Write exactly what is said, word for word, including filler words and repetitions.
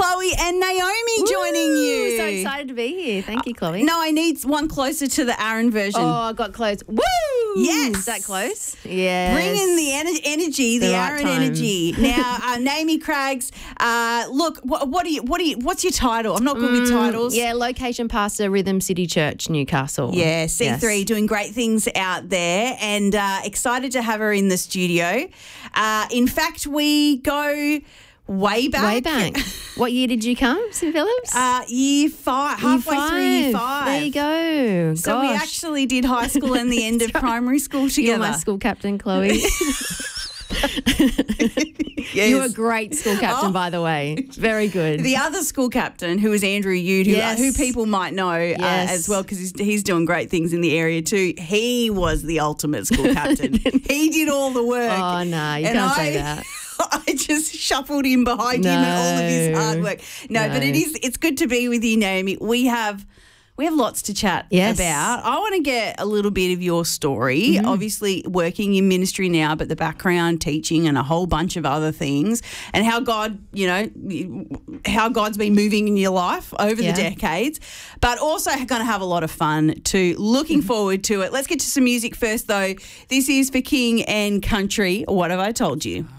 Chloe and Naomi joining Woo! you. So excited to be here. Thank you, Chloe. No, I need one closer to the Aaron version. Oh, I got close. Woo! Yes. Is that close? Yeah. Bring in the ener- energy, the, The right Aaron time. energy. Now, uh, Naomi Craggs, uh, look, what, what do you, what do you, what's your title? I'm not good with titles. Yeah, location pastor, Rhythm City Church, Newcastle. Yeah, C three Yes. doing great things out there, and uh, excited to have her in the studio. Uh, in fact, we go way back. Way back. What year did you come, St Phillips? Uh, year five, Year halfway through year five. There you go. So we Gosh. actually did high school and the end of primary school together. You're my school captain, Chloe. Yes. You're a great school captain, Oh. by the way. Very good. The other school captain, who is Andrew Yude, who, Yes. who people might know uh, Yes. as well, because he's, he's doing great things in the area too. He was the ultimate school captain. He did all the work. Oh, no, you And can't I- say that. I just shuffled in behind him and all of his No. hard work. No, No. but it is it's good to be with you, Naomi. We have we have lots to chat Yes. about. I want to get a little bit of your story. Mm-hmm. Obviously working in ministry now, but the background, teaching and a whole bunch of other things, and how God, you know, how God's been moving in your life over Yeah. the decades, but also going to have a lot of fun too. Looking Mm-hmm. forward to it. Let's get to some music first though. This is for King and Country. What have I told you?